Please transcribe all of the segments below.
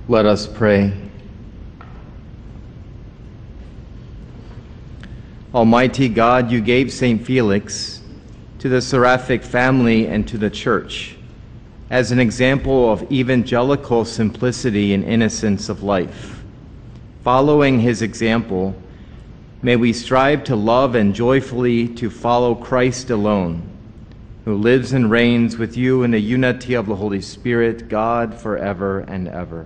Let us pray. Almighty God, you gave St. Felix to the seraphic family and to the Church as an example of evangelical simplicity and innocence of life. Following his example, may we strive to love and joyfully to follow Christ alone, who lives and reigns with you in the unity of the Holy Spirit, God, forever and ever.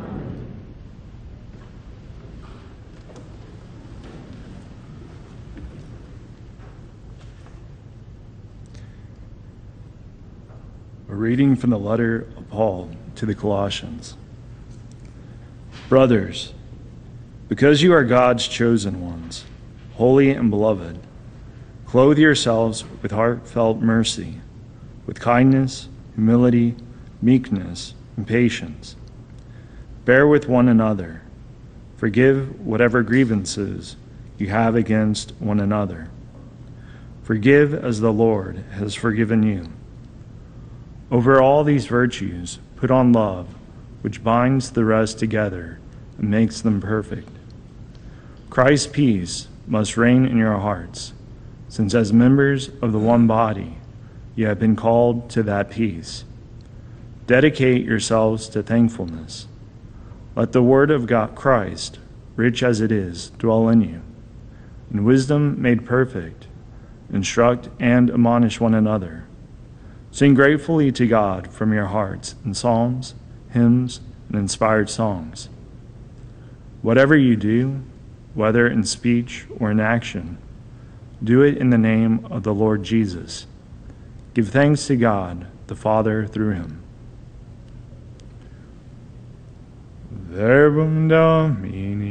A reading from the letter of Paul to the Colossians. Brothers, because you are God's chosen ones, holy and beloved, clothe yourselves with heartfelt mercy, with kindness, humility, meekness, and patience. Bear with one another. Forgive whatever grievances you have against one another. Forgive as the Lord has forgiven you. Over all these virtues, put on love, which binds the rest together and makes them perfect. Christ's peace must reign in your hearts, since as members of the one body, you have been called to that peace. Dedicate yourselves to thankfulness. Let the word of God, Christ, rich as it is, dwell in you. In wisdom made perfect, instruct and admonish one another. Sing gratefully to God from your hearts in psalms, hymns, and inspired songs. Whatever you do, whether in speech or in action, do it in the name of the Lord Jesus. Give thanks to God, the Father, through him. Verbum Domini